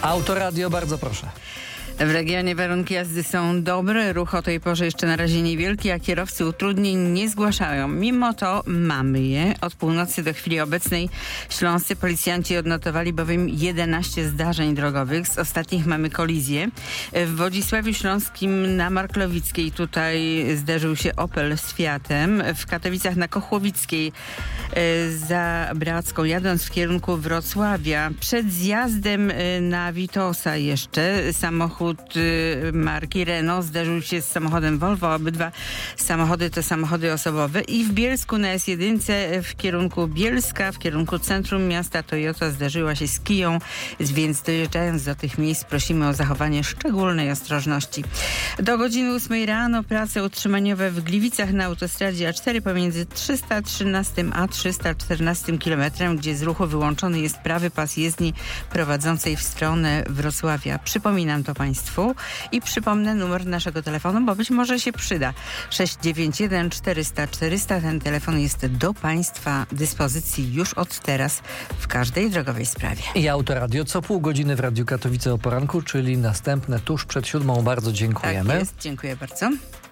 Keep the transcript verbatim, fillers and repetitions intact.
Autoradio, bardzo proszę. W regionie warunki jazdy są dobre, ruch o tej porze jeszcze na razie niewielki, a kierowcy utrudnień nie zgłaszają. Mimo to mamy je. Od północy do chwili obecnej śląscy policjanci odnotowali bowiem jedenaście zdarzeń drogowych. Z ostatnich mamy kolizję. W Wodzisławiu Śląskim na Marklowickiej tutaj zderzył się Opel z Fiatem. W Katowicach na Kochłowickiej za Bracką, jadąc w kierunku Wrocławia. Przed zjazdem na Witosa jeszcze samochód marki Renault zderzył się z samochodem Volvo. Obydwa samochody to samochody osobowe. I w Bielsku na S jeden w kierunku Bielska, w kierunku centrum miasta Toyota zderzyła się z Kiją, więc dojeżdżając do tych miejsc prosimy o zachowanie szczególnej ostrożności. Do godziny ósmej rano prace utrzymaniowe w Gliwicach na autostradzie A cztery pomiędzy trzysta trzynastym a trzysta czternastym kilometrem, gdzie z ruchu wyłączony jest prawy pas jezdni prowadzącej w stronę Wrocławia. Przypominam to Państwu i przypomnę numer naszego telefonu, bo być może się przyda. sześć dziewięć jeden czterysta czterysta. Ten telefon jest do Państwa dyspozycji już od teraz w każdej drogowej sprawie. I Autoradio co pół godziny w Radiu Katowice o poranku, czyli następne tuż przed siódmą. Bardzo dziękujemy. Tak jest, dziękuję bardzo.